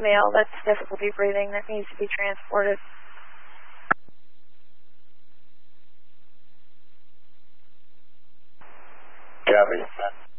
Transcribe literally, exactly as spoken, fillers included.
male that's difficulty breathing that needs to be transported. Copy.